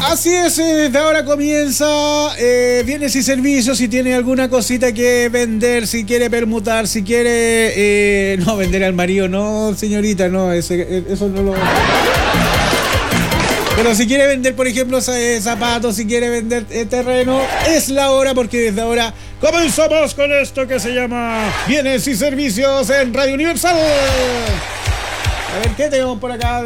Así es, desde ahora comienza bienes y servicios. Si tiene alguna cosita que vender, si quiere permutar, si quiere... no, vender al marido, no, señorita, no, eso no lo... Pero si quiere vender, por ejemplo, zapatos, si quiere vender terreno, es la hora, porque desde ahora comenzamos con esto que se llama Bienes y Servicios en Radio Universal. A ver, ¿qué tenemos por acá?